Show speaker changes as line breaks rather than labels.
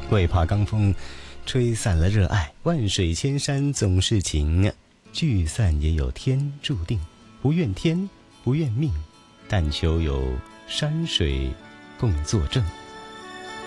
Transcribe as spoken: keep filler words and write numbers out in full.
为怕罡风吹散了热爱，万水千山总是情，聚散也有天注定，不怨天不怨命，但求有山水共作证。